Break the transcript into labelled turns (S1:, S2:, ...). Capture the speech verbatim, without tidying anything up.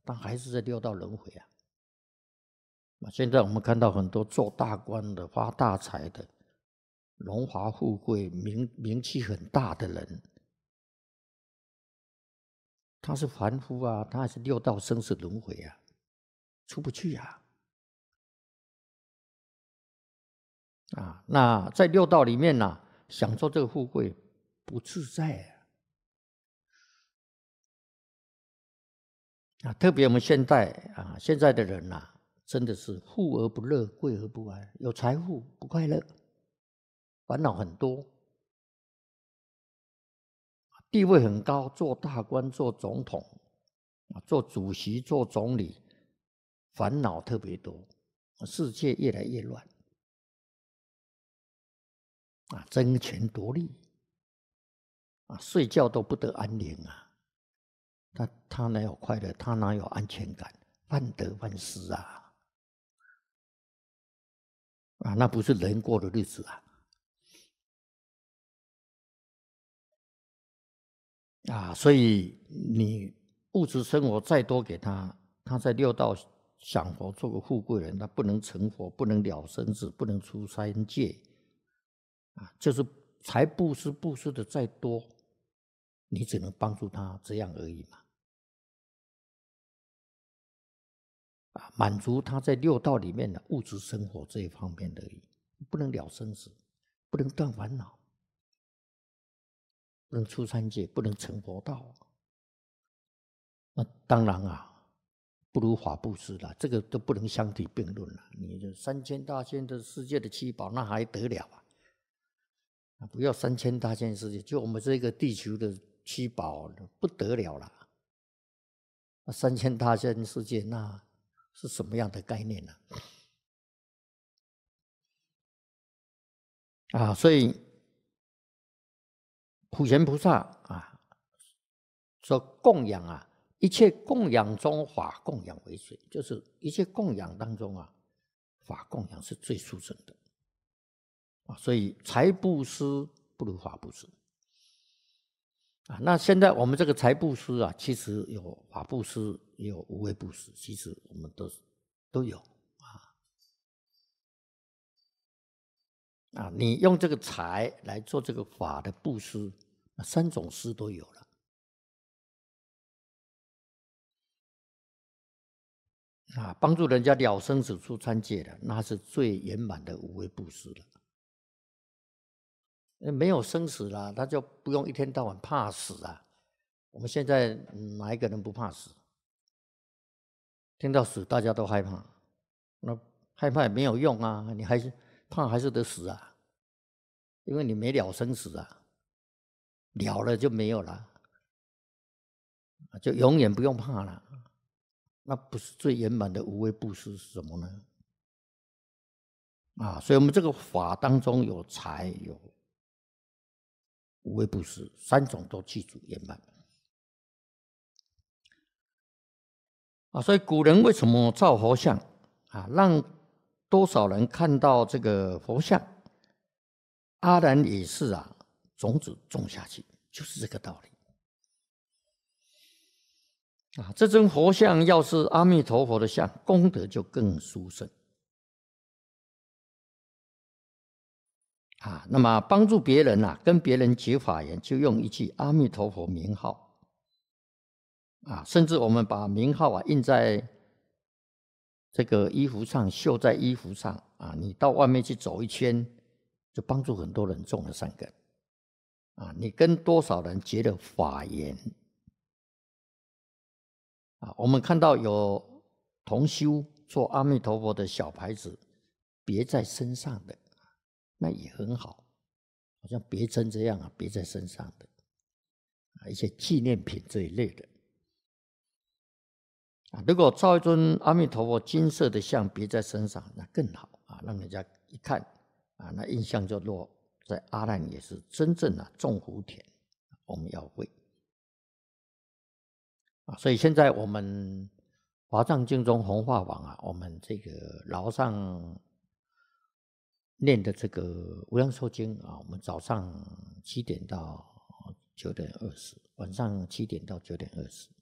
S1: 他还是在六道轮回啊。现在我们看到很多做大官的、发大财的、荣华富贵、名名气很大的人，他是凡夫啊，他还是六道生死轮回啊，出不去啊。啊，那在六道里面呢、啊，享受这个富贵不自在啊。啊，特别我们现在啊，现在的人呐、啊，真的是富而不乐，贵而不安，有财富不快乐，烦恼很多，地位很高，做大官、做总统、做主席、做总理，烦恼特别多，世界越来越乱。啊，争权夺利，啊，睡觉都不得安宁啊！他他哪有快乐？他哪有安全感？患得患失啊！啊，那不是人过的日子啊！啊，所以你物质生活再多给他，他在六道享佛，做个富贵人，他不能成佛，不能了生死，不能出三界。啊，就是财布施布施的再多，你只能帮助他这样而已嘛。啊，满足他在六道里面的物质生活这一方面而已，不能了生死，不能断烦恼，不能出三界，不能成佛道。那当然啊，不如法布施了，这个都不能相提并论了。你这三千大千的世界的七宝，那还得了啊？啊，不要三千大千世界，就我们这个地球的七宝不得了了。那三千大千世界，那是什么样的概念呢？啊，所以普贤菩萨啊说供养啊，一切供养中法供养为最，就是一切供养当中啊，法供养是最殊胜的啊。所以财布施不如法布施啊。那现在我們這個財布施啊，其實有法布施，也有無為布施，其實我們都都有啊。啊，你用這個財來做這個法的布施，三種施都有了。啊，幫助人家了生死出三界的，那是最圓滿的無為布施了。沒有生死了，他就不用一天到晚怕死啊。我們現在哪一個人不怕死？聽到死大家都害怕，那害怕也沒有用啊，你還是怕還是得死啊，因為你沒了生死啊，了了就沒有了，就永遠不用怕了。那不是最圓滿的無為布施是什麼呢？啊，所以我們這個法當中有財有無為布施，三種都記住圓滿。啊，所以古人為什麼造佛像啊，讓多少人看到這個佛像？阿難也是啊，種子種下去，就是這個道理。啊，這尊佛像要是阿彌陀佛的像，功德就更殊勝。啊，那麼幫助別人啊，跟別人結法緣，就用一句阿彌陀佛名號。啊，甚至我們把名號啊印在這個衣服上，繡在衣服上啊，你到外面去走一圈，就幫助很多人種了善根。啊，你跟多少人結了法緣？啊，我們看到有同修做阿彌陀佛的小牌子，別在身上的，那也很好，好像別針這樣啊，別在身上的啊，一些紀念品這一類的。啊，如果造一尊阿彌陀佛金色的像別在身上，那更好啊，讓人家一看啊，那印象就落在阿難也是真正的種福田，我們要會啊。所以現在我們華藏經中弘化網啊，我們這個樓上念的這個無量壽經啊，我們早上七點到九點二十，晚上七點到九點二十。